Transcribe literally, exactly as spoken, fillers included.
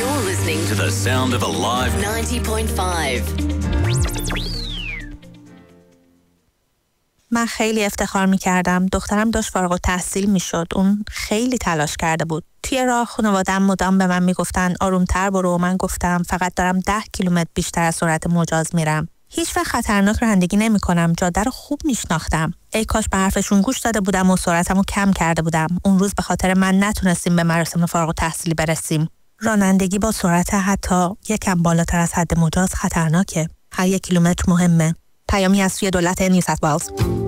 You're listening to the sound of Alive ninety point five. من خیلی افتخار می‌کردم. دخترم داشت فارغ التحصیل می‌شد. اون خیلی تلاش کرده بود. توی راه خانواده‌ام مدام به من میگفتن آرومتر برو. من گفتم فقط دارم ده کیلومتر بیشتر از سرعت مجاز میرم. هیچ وقت خطرناک رانندگی نمی‌کنم. جاده رو خوب میشناختم. ای کاش به حرفشون گوش داده بودم و سرعتمو کم کرده بودم. اون روز به خاطر من نتونستیم به مراسم فارغ التحصیلی برسیم. رانندگی با سرعت حتی یکم بالاتر از حد مجاز خطرناکه. هر یک کیلومتر مهمه. پیامی از سوی دولت نیو ساوت والز.